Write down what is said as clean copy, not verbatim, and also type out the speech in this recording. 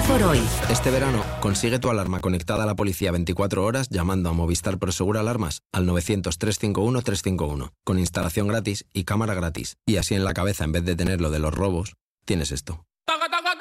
por hoy. Este verano, consigue tu alarma conectada a la policía 24 horas llamando a Movistar Prosegur Alarmas al 900-351-351, con instalación gratis y cámara gratis. Y así en la cabeza, en vez de tener lo de los robos, tienes esto.